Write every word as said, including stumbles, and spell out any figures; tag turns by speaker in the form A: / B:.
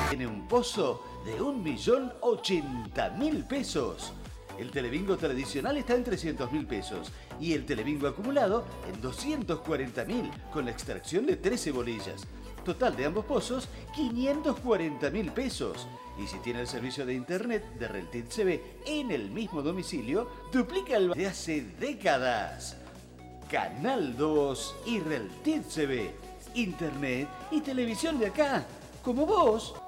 A: Tiene un pozo de un millón ochenta mil pesos. El telebingo tradicional está en trescientos mil pesos y el telebingo acumulado en doscientos cuarenta mil con la extracción de trece bolillas. Total de ambos pozos, quinientos cuarenta mil pesos. Y si tiene el servicio de internet de Reltit C V en el mismo domicilio, duplica el de hace décadas. Canal dos y Reltit C V. Internet y televisión de acá, como vos.